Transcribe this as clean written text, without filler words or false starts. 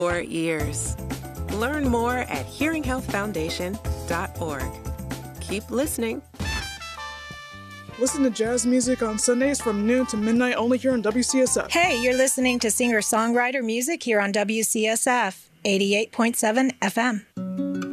for ears. Learn more at hearinghealthfoundation.org. Keep listening. Listen to jazz music on Sundays from noon to midnight only here on WCSF. Hey, you're listening to singer-songwriter music here on WCSF 88.7 FM.